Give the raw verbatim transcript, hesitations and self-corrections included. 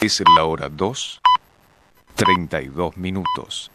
Es la hora dos, treinta y dos minutos.